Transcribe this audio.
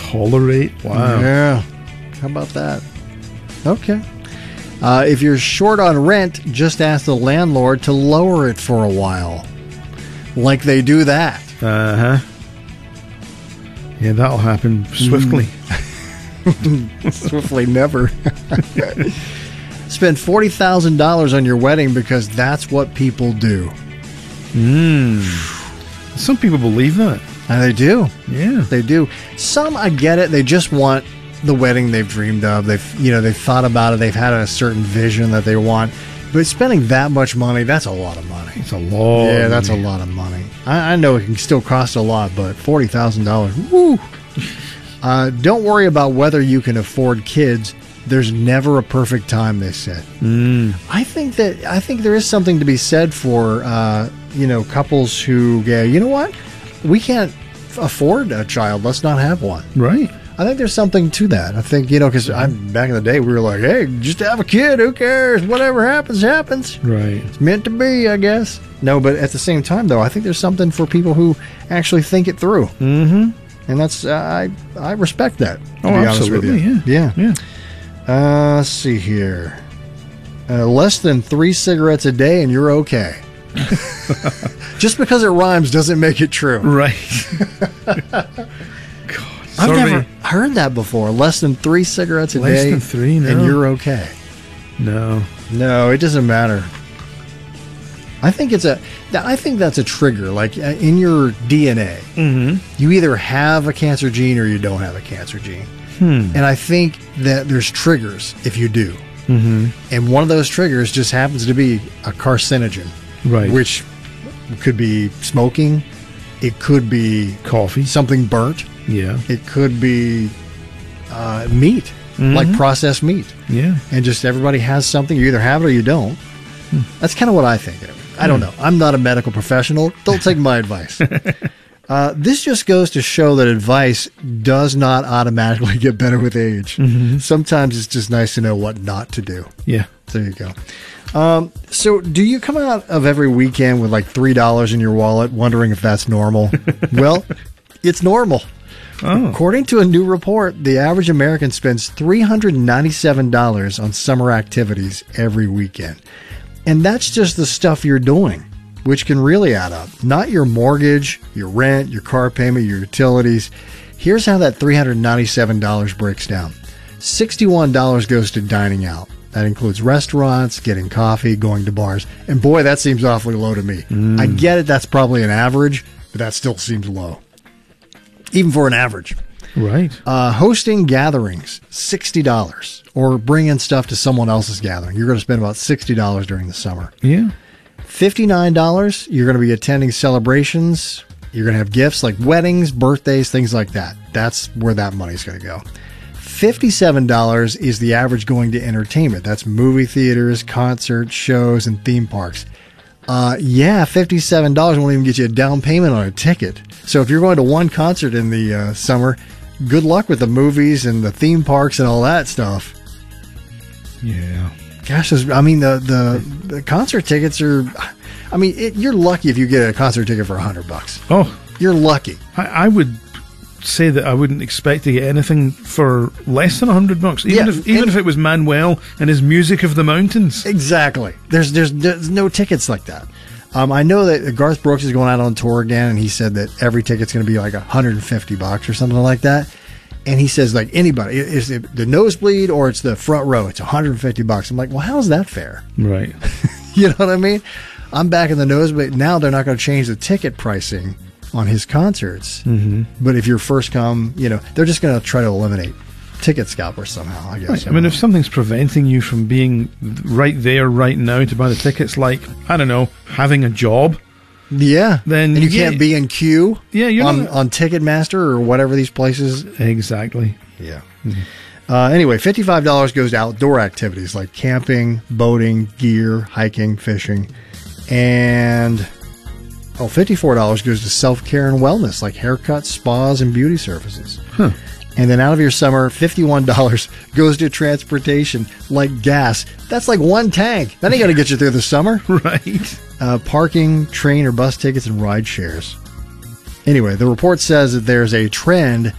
tolerate. Wow. Yeah. How about that? Okay. If you're short on rent, just ask the landlord to lower it for a while. Like they do that. Uh-huh. Yeah, that'll happen swiftly. Swiftly never. Spend $40,000 on your wedding because that's what people do. Some people believe that. And they do. Yeah. They do. Some, I get it. They just want the wedding they've dreamed of. They've thought about it. They've had a certain vision that they want. But spending that much money, that's a lot of money. It's a lot. Yeah, that's a lot of money. I know it can still cost a lot, but $40,000, woo! Don't worry about whether you can afford kids. There's never a perfect time, they said. I think there is something to be said for couples who go, you know what? We can't afford a child. Let's not have one. Right. I think there's something to that. I think, because back in the day, we were like, hey, just have a kid. Who cares? Whatever happens, happens. Right. It's meant to be, I guess. No, but at the same time, though, I think there's something for people who actually think it through. Mm-hmm. And that's, I respect that, to be honest with you. Yeah. Let's see here. Less than 3 cigarettes a day and you're okay. Just because it rhymes doesn't make it true. Right. I've never heard that before. Less than 3 cigarettes a day. Less than 3, no. And you're okay. No, it doesn't matter. I think that's a trigger. Like in your DNA, you either have a cancer gene or you don't have a cancer gene. And I think that there's triggers if you do. And one of those triggers just happens to be a carcinogen, right? Which could be smoking. It could be coffee, something burnt. Yeah. It could be meat, like processed meat. Yeah. And just everybody has something. You either have it or you don't. That's kind of what I think of it. I don't know. I'm not a medical professional. Don't take my advice. This just goes to show that advice does not automatically get better with age. Sometimes it's just nice to know what not to do. Yeah. There you go. So do you come out of every weekend with like $3 in your wallet wondering if that's normal? Well, it's normal. Oh. According to a new report, the average American spends $397 on summer activities every weekend. And that's just the stuff you're doing, which can really add up. Not your mortgage, your rent, your car payment, your utilities. Here's how that $397 breaks down. $61 goes to dining out. That includes restaurants, getting coffee, going to bars. And boy, that seems awfully low to me. I get it, that's probably an average, but that still seems low. Even for an average. Right. Hosting gatherings, $60. Or bringing stuff to someone else's gathering. You're going to spend about $60 during the summer. Yeah. $59, you're going to be attending celebrations. You're going to have gifts like weddings, birthdays, things like that. That's where that money's going to go. $57 is the average going to entertainment. That's movie theaters, concerts, shows, and theme parks. $57 won't even get you a down payment on a ticket. So if you're going to one concert in the summer, good luck with the movies and the theme parks and all that stuff. Yeah. Gosh, the concert tickets are... you're lucky if you get a concert ticket for $100. Oh. You're lucky. I would say that I wouldn't expect to get anything for less than $100, even if it was Manuel and his Music of the Mountains. Exactly. There's no tickets like that. I know that Garth Brooks is going out on tour again, and he said that every ticket's going to be like $150 or something like that. And he says, like, anybody, is it the nosebleed or it's the front row? It's $150. I'm like, well, how's that fair? Right. You know what I mean? I'm back in the nosebleed. Now they're not going to change the ticket pricing on his concerts. But if you're first come, they're just going to try to eliminate ticket scalpers somehow, I guess. Right. If something's preventing you from being right there, right now to buy the tickets, like, I don't know, having a job. Yeah. Then and you can't be in queue on Ticketmaster or whatever these places. Exactly. Yeah. Anyway, $55 goes to outdoor activities like camping, boating, gear, hiking, fishing. And $54 goes to self-care and wellness like haircuts, spas, and beauty services. Huh. And then out of your summer, $51 goes to transportation like gas. That's like one tank. That ain't going to get you through the summer. Right. Parking, train or bus tickets, and ride shares. Anyway, the report says that there's a trend